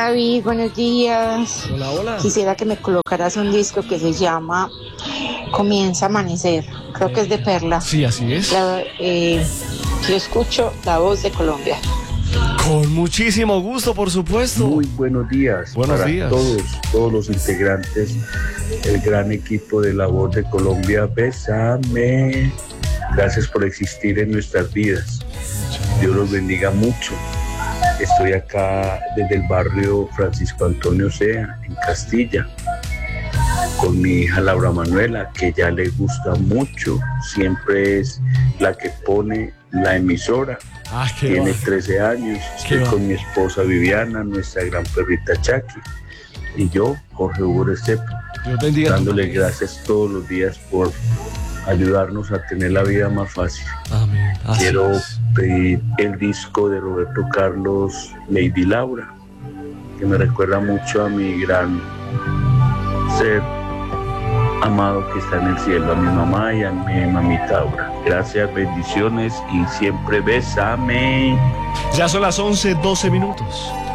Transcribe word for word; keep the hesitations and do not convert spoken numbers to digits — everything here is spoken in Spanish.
David, buenos días. Hola, hola. Quisiera que me colocaras un disco que se llama Comienza a Amanecer. Creo que es de Perla. Sí, así es. La, eh, yo escucho La Voz de Colombia. Con muchísimo gusto, por supuesto. Muy buenos días Buenos para días. todos, todos los integrantes, el gran equipo de La Voz de Colombia. Bésame. Gracias por existir en nuestras vidas. Dios los bendiga mucho. Estoy acá desde el barrio Francisco Antonio Sea, en Castilla, con mi hija Laura Manuela, que ya le gusta mucho. Siempre es la que pone la emisora. Ah, qué Tiene va. trece años. Estoy Qué va. con mi esposa Viviana, nuestra gran perrita Chucky, y yo, Jorge Hugo Restrepo, Dios bendiga tu dándole familia. gracias todos los días por ayudarnos a tener la vida más fácil. Amén. Así Quiero es. pedir el disco de Roberto Carlos, Lady Laura, que me recuerda mucho a mi gran ser amado que está en el cielo, a mi mamá y a mi mamita Aura. Gracias, bendiciones y siempre bésame. Ya son las once, doce minutos.